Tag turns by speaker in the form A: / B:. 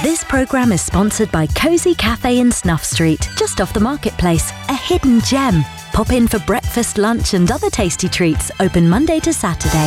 A: This programme is sponsored by Cosy Cafe in Snuff Street, just off the marketplace, a hidden gem. Pop in for breakfast, lunch and other tasty treats, open Monday to Saturday.